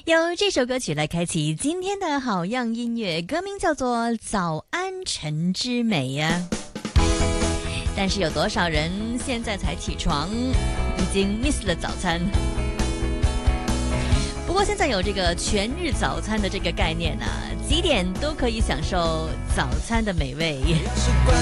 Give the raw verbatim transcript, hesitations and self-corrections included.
由这首歌曲来开启今天的好样音乐，歌名叫做《早安晨之美》呀。但是有多少人现在才起床，已经 miss 了早餐？不过现在有这个全日早餐的这个概念啊，几点都可以享受早餐的美味。